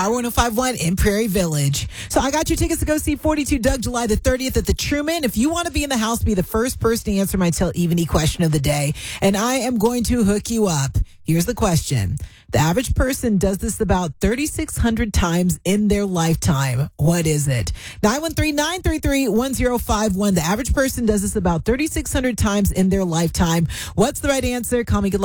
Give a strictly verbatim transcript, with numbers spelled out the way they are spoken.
Our one oh five one in Prairie Village. So I got your tickets to go see forty-two Doug July the thirtieth at the Truman. If you want to be in the house, be the first person to answer my Tell Evany question of the day. And I am going to hook you up. Here's the question. The average person does this about thirty-six hundred times in their lifetime. What is it? nine one three, nine three three, one oh five one. The average person does this about thirty-six hundred times in their lifetime. What's the right answer? Call me. Good luck.